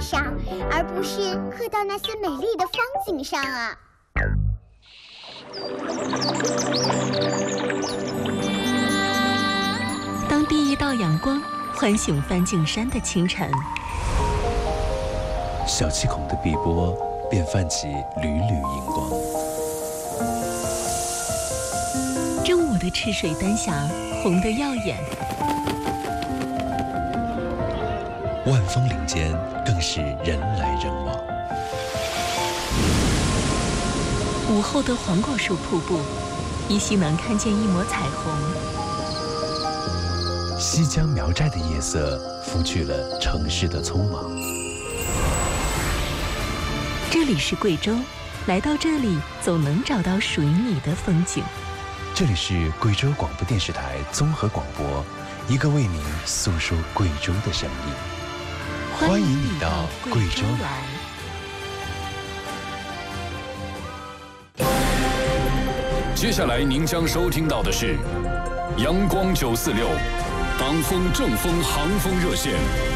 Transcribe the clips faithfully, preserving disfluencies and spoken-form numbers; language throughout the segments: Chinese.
上，而不是刻到那些美丽的风景上啊。 当第一道阳光唤醒梵净山的清晨， 小气孔的碧波便泛起缕缕荧光。 正午的赤水丹霞红得耀眼， 万峰岭间更是人来人往。 午后的黄果树瀑布，依稀能看见一抹彩虹。 西江苗寨的夜色拂去了城市的匆忙。 这里是贵州，来到这里总能找到属于你的风景。 这里是贵州广播电视台综合广播，一个为您诉说贵州的声音。欢迎你到贵州来。 接下来您将收听到的是阳光九四六党风正风航风热线。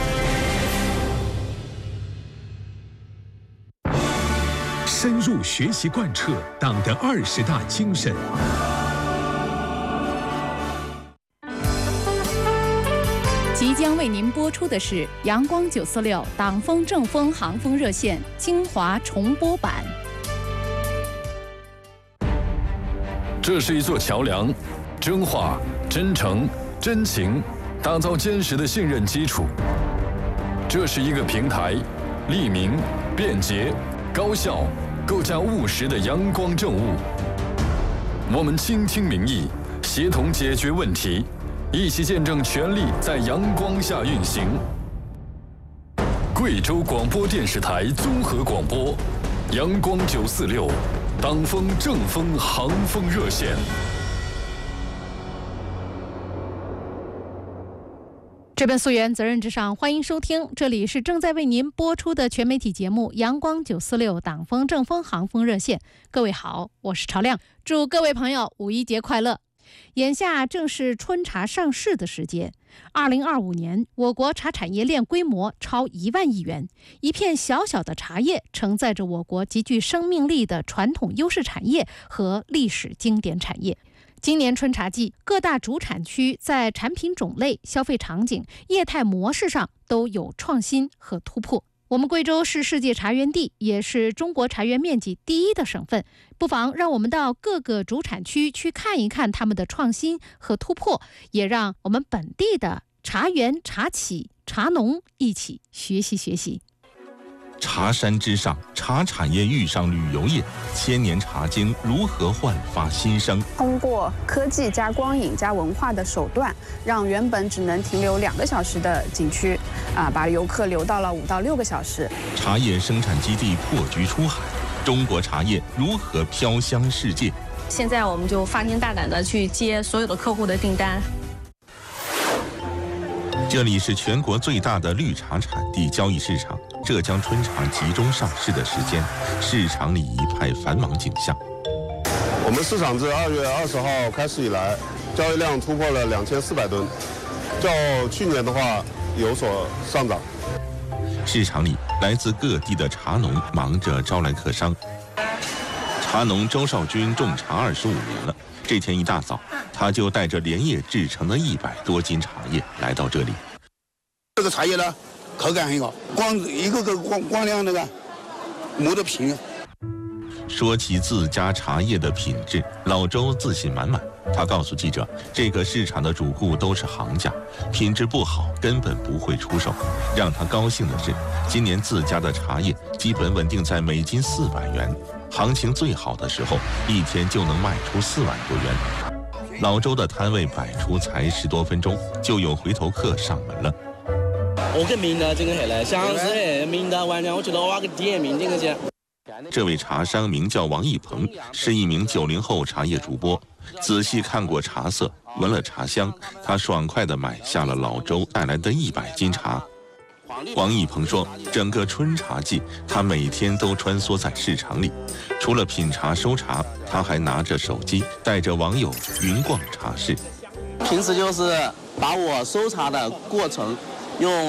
深入学习贯彻党的二十大精神。 即将为您播出的是阳光九四六党风正风航风热线精华重播版。 这是一座桥梁，真话、真诚、真情，打造坚实的信任基础。这是一个平台，利民、便捷、高效，构架务实的阳光政务。我们倾听民意，协同解决问题，一起见证权力在阳光下运行。贵州广播电视台综合广播，阳光九四六。党风正风航风热线。 这本溯源责任至上，欢迎收听，这里是正在为您播出的全媒体节目阳光九四六党风正风航风热线。各位好，我是朝亮，祝各位朋友五一节快乐。眼下正是春茶上市的时节，二零二五年我国茶产业链规模超一万亿元，一片小小的茶叶承载着我国极具生命力的传统优势产业和历史经典产业。今年春茶季，各大主产区在产品种类、消费场景、业态模式上都有创新和突破。我们贵州是世界茶园地，也是中国茶园面积第一的省份，不妨让我们到各个主产区去看一看他们的创新和突破，也让我们本地的茶园、茶企、茶农一起学习学习。 茶山之上，茶产业遇上旅游业，千年茶经如何焕发新生？ 通过科技加光影加文化的手段，让原本只能停留两个小时的景区，啊，把游客留到了五到六个小时。 茶叶生产基地破局出海，中国茶叶如何飘香世界？ 现在我们就发心大胆的去接所有的客户的订单。 这里是全国最大的绿茶产地交易市场，浙江春茶集中上市的时间，市场里一派繁忙景象。 我们市场自二月二十号开始以来，交易量突破了两千四百吨，较去年的话有所上涨。 市场里，来自各地的茶农忙着招来客商。茶农周少军种茶二十五年了。这天一大早，他就带着连夜制成的一百多斤茶叶来到这里。 这个茶叶呢，口感很好，光一个个光光亮那个磨得平。 说起自家茶叶的品质，老周自信满满。他告诉记者，这个市场的主顾都是行家，品质不好根本不会出售。让他高兴的是，今年自家的茶叶基本稳定在每斤四百元。行情最好的时候，一天就能卖出四万多元。老周的摊位摆出才十多分钟，就有回头客上门了。 我跟明的这个黑了，想是明的晚上我觉得挖个店名这个去。 这位茶商名叫王一鹏，是一名九零后茶叶主播。仔细看过茶色，闻了茶香，他爽快地买下了老周带来的一百斤茶。王一鹏说，整个春茶季，他每天都穿梭在市场里，除了品茶收茶，他还拿着手机，带着网友云逛茶室。 平时就是把我收茶的过程用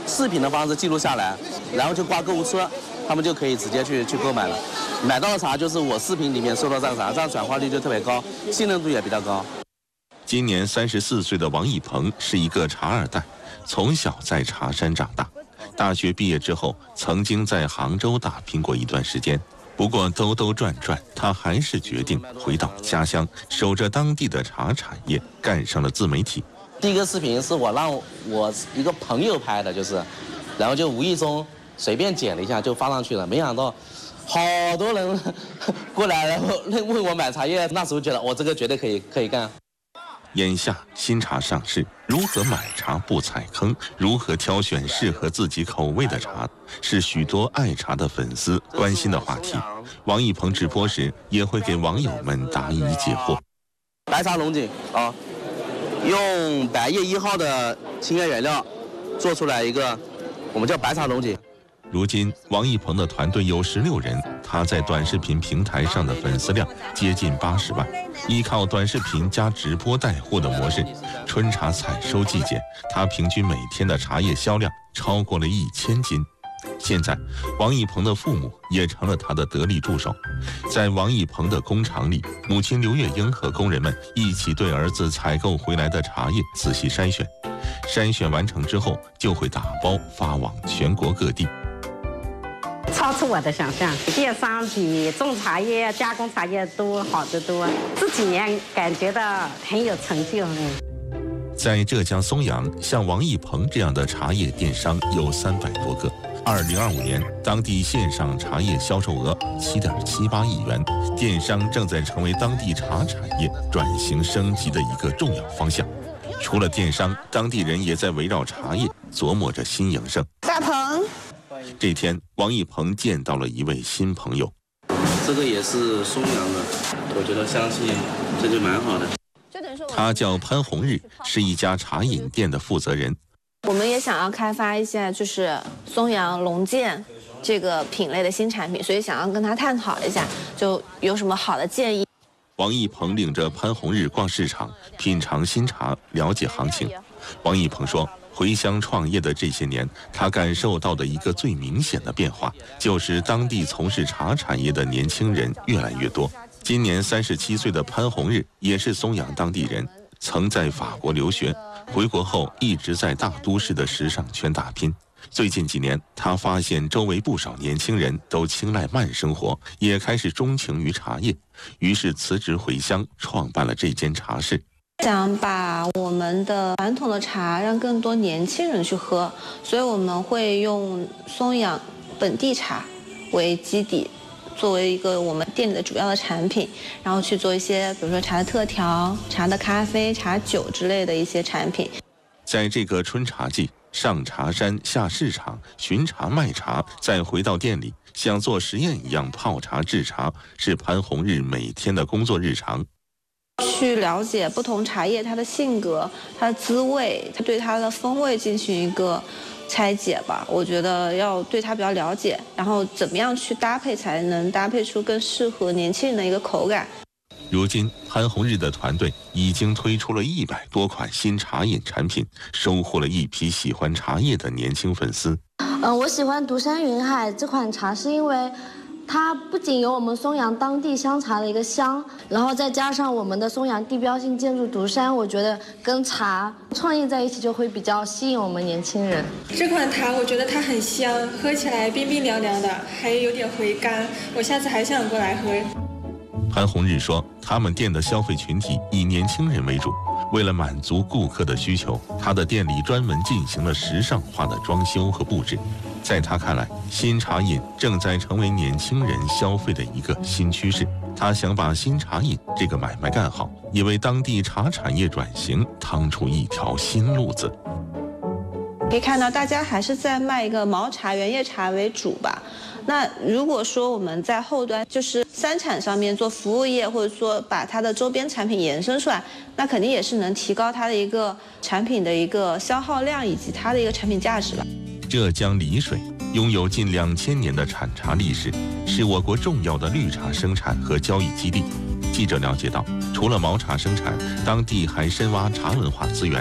视频的方式记录下来，然后就挂购物车，他们就可以直接去去购买了。买到的茶就是我视频里面收到这样茶，这样转化率就特别高，信任度也比较高。 今年三十四岁的王一鹏是一个茶二代，从小在茶山长大。大学毕业之后，曾经在杭州打拼过一段时间。不过兜兜转转，他还是决定回到家乡，守着当地的茶产业，干上了自媒体。 第一个视频是我让我一个朋友拍的，就是，然后就无意中随便剪了一下就发上去了，没想到好多人过来，然后问我买茶叶。那时候觉得我这个绝对可以可以干。 眼下新茶上市，如何买茶不踩坑，如何挑选适合自己口味的茶，是许多爱茶的粉丝关心的话题。王一鹏直播时也会给网友们答疑解惑。 白茶龙井啊，用白叶一号的清叶原料做出来一个，我们叫白茶龙井。 如今，王一鹏的团队有十六人，他在短视频平台上的粉丝量接近八十万。依靠短视频加直播带货的模式，春茶采收季节，他平均每天的茶叶销量超过了一千斤。现在，王一鹏的父母也成了他的得力助手。在王一鹏的工厂里，母亲刘月英和工人们一起对儿子采购回来的茶叶仔细筛选，筛选完成之后就会打包发往全国各地。 超出我的想象，电商比种茶叶、加工茶叶都好得多。这几年感觉到很有成就。 在浙江松阳，像王一鹏这样的茶叶电商有三百多个。二零二五年，当地线上茶叶销售额七点七八亿元，电商正在成为当地茶产业转型升级的一个重要方向。除了电商，当地人也在围绕茶叶琢磨着新营生。 大鹏。 这天，王一鹏见到了一位新朋友。 这个也是松阳的，我觉得香气这就蛮好的。 他叫潘红日，是一家茶饮店的负责人。 我们也想要开发一下，就是松阳龙剑这个品类的新产品，所以想要跟他探讨一下，就有什么好的建议。 王一鹏领着潘红日逛市场，品尝新茶，了解行情。王一鹏说，回乡创业的这些年，他感受到的一个最明显的变化，就是当地从事茶产业的年轻人越来越多。今年三十七岁的潘红日也是松阳当地人，曾在法国留学，回国后一直在大都市的时尚圈打拼。最近几年，他发现周围不少年轻人都青睐慢生活，也开始钟情于茶叶，于是辞职回乡，创办了这间茶室。 想把我们的传统的茶让更多年轻人去喝，所以我们会用松阳本地茶为基底，作为一个我们店里的主要的产品，然后去做一些比如说茶的特调、茶的咖啡、茶酒之类的一些产品。 在这个春茶季，上茶山下市场巡茶卖茶，再回到店里像做实验一样泡茶制茶，是潘红日每天的工作日常。 去了解不同茶叶它的性格、它的滋味，它对它的风味进行一个拆解吧。我觉得要对它比较了解，然后怎么样去搭配才能搭配出更适合年轻人的一个口感。 如今，潘红日的团队已经推出了一百多款新茶饮产品，收获了一批喜欢茶叶的年轻粉丝。 嗯、呃，我喜欢独山云海这款茶，是因为它不仅有我们松阳当地香茶的一个香，然后再加上我们的松阳地标性建筑独山，我觉得跟茶创意在一起就会比较吸引我们年轻人。 这款茶我觉得它很香，喝起来冰冰凉凉的，还有点回甘，我下次还想过来喝。 潘红日说，他们店的消费群体以年轻人为主，为了满足顾客的需求，他的店里专门进行了时尚化的装修和布置。在他看来，新茶饮正在成为年轻人消费的一个新趋势。他想把新茶饮这个买卖干好，也为当地茶产业转型趟出一条新路子。 可以看到，大家还是在卖一个毛茶、原叶茶为主吧。那如果说我们在后端就是三产上面做服务业，或者说把它的周边产品延伸出来，那肯定也是能提高它的一个产品的一个消耗量以及它的一个产品价值了。 浙江丽水拥有近两千年的产茶历史，是我国重要的绿茶生产和交易基地。记者了解到，除了毛茶生产，当地还深挖茶文化资源。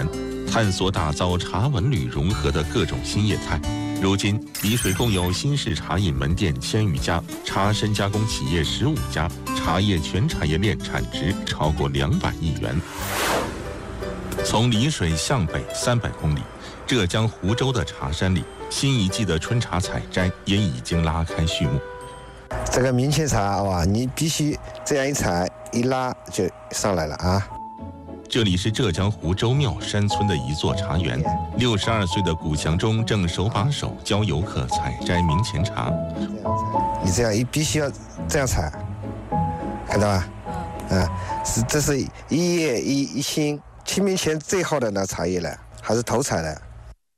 探索打造茶文旅融合的各种新业态。如今，丽水共有新式茶饮门店千余家，茶深加工企业十五家，茶叶全产业链产值超过两百亿元。从丽水向北三百公里，浙江湖州的茶山里，新一季的春茶采摘也已经拉开序幕。 这个明前茶哇，你必须这样一采一拉就上来了啊！ 这里是浙江湖州庙山村的一座茶园，六十二岁的古祥忠正手把手教游客采摘明前茶。 你这样一必须要这样采，看到吧？啊，是这是一叶一一心，清明前最好的那茶叶了，还是头采的。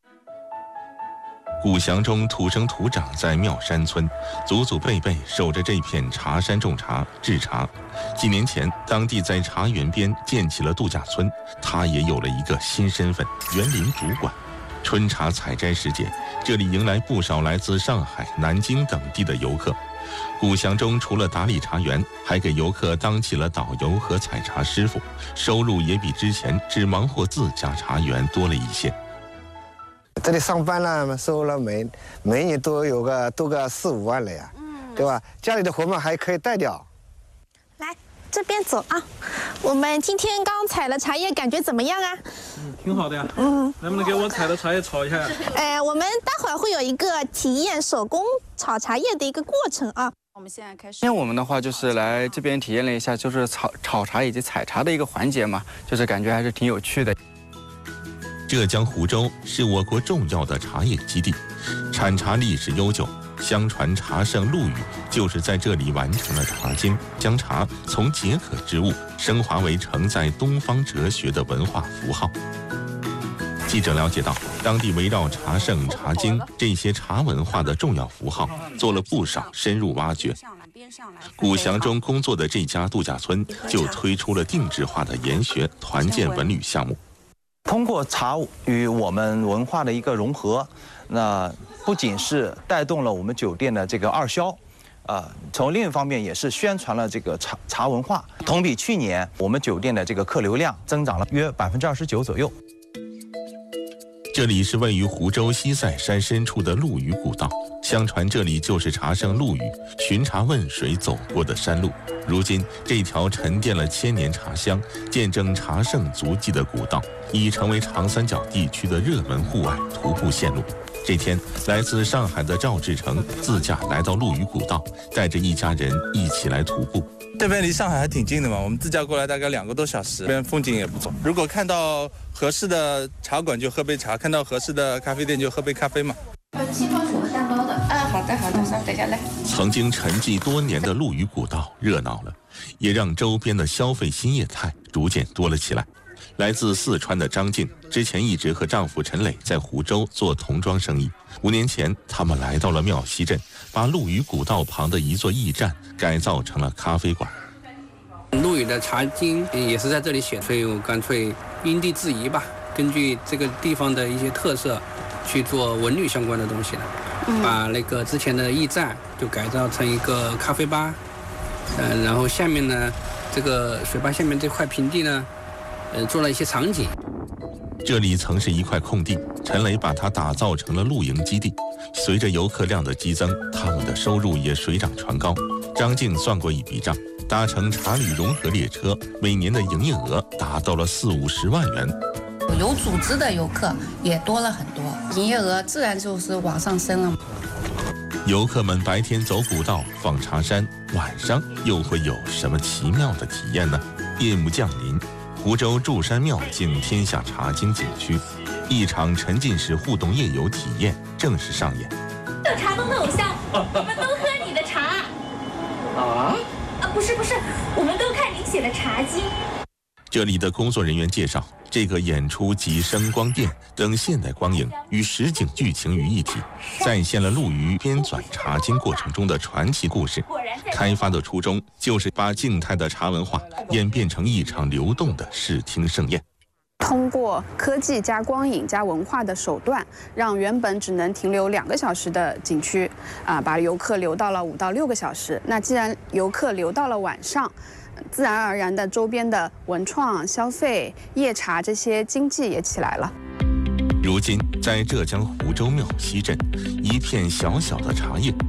古祥忠土生土长在庙山村，祖祖辈辈守着这片茶山种茶制茶。几年前，当地在茶园边建起了度假村，他也有了一个新身份——园林主管。春茶采摘时节，这里迎来不少来自上海、南京等地的游客。古祥忠除了打理茶园，还给游客当起了导游和采茶师傅，收入也比之前只忙活自家茶园多了一些。 这里上班了，收了每每年都有个多个四五万了呀，嗯，对吧？家里的活嘛还可以带掉。 来这边走啊！我们今天刚采了茶叶，感觉怎么样啊？ 嗯，挺好的呀。嗯，能不能给我采的茶叶炒一下呀？ 呃，我们待会儿会有一个体验手工炒茶叶的一个过程啊。 我们现在开始。 今天我们的话就是来这边体验了一下，就是炒炒茶以及采茶的一个环节嘛，就是感觉还是挺有趣的。 浙江湖州是我国重要的茶叶基地，产茶历史悠久。相传茶圣陆羽就是在这里完成了茶经，将茶从解渴之物升华为承载东方哲学的文化符号。记者了解到，当地围绕茶圣、茶经这些茶文化的重要符号做了不少深入挖掘。古祥忠工作的这家度假村就推出了定制化的研学团建文旅项目。 通过茶与我们文化的一个融合，那不仅是带动了我们酒店的这个二销，啊、呃，从另一方面也是宣传了这个茶茶文化。同比去年，我们酒店的这个客流量增长了约百分之二十九左右。 这里是位于湖州西塞山深处的陆羽古道，相传这里就是茶圣陆羽巡茶问水走过的山路。如今，这条沉淀了千年茶香、见证茶圣足迹的古道，已成为长三角地区的热门户外徒步线路。这天，来自上海的赵志成自驾来到陆羽古道，带着一家人一起来徒步。 这边离上海还挺近的嘛，我们自驾过来大概两个多小时，这边风景也不错。如果看到合适的茶馆就喝杯茶，看到合适的咖啡店就喝杯咖啡嘛。 西瓜薯和蛋糕的。啊，好的好的，稍等下来。 曾经沉寂多年的陆羽古道热闹了，也让周边的消费新业态逐渐多了起来。来自四川的张静之前一直和丈夫陈磊在湖州做童装生意。五年前，他们来到了庙西镇，把陆羽古道旁的一座驿站改造成了咖啡馆。 陆羽的茶经也是在这里写，所以我干脆因地制宜吧，根据这个地方的一些特色去做文旅相关的东西了。嗯、把那个之前的驿站就改造成一个咖啡吧，呃，然后下面呢，这个水坝下面这块平地呢。呃，做了一些场景。 这里曾是一块空地，陈磊把它打造成了露营基地。随着游客量的激增，他们的收入也水涨船高。张静算过一笔账，搭乘茶旅融合列车，每年的营业额达到了四五十万元。 有组织的游客也多了很多，营业额自然就是往上升了。 游客们白天走古道、访茶山，晚上又会有什么奇妙的体验呢？夜幕降临。湖州祝山庙敬天下茶经景区，一场沉浸式互动夜游体验正式上演。 有茶东的偶像，我们都喝你的茶。啊？啊，不是不是，我们都看您写的茶经。 这里的工作人员介绍，这个演出集声光电等现代光影与实景剧情于一体，再现了陆羽编纂茶经过程中的传奇故事。开发的初衷就是把静态的茶文化演变成一场流动的视听盛宴。 通过科技加光影加文化的手段，让原本只能停留两个小时的景区，啊，把游客留到了五到六个小时。那既然游客留到了晚上，自然而然的周边的文创、消费、夜茶这些经济也起来了。 如今，在浙江湖州庙西镇，一片小小的茶叶